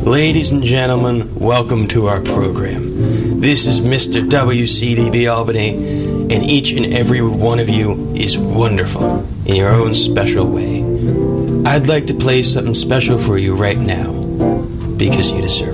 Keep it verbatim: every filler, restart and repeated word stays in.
Ladies and gentlemen, welcome to our program. This is Mister W C D B Albany, and each and every one of you is wonderful in your own special way. I'd like to play something special for you right now, because you deserve it.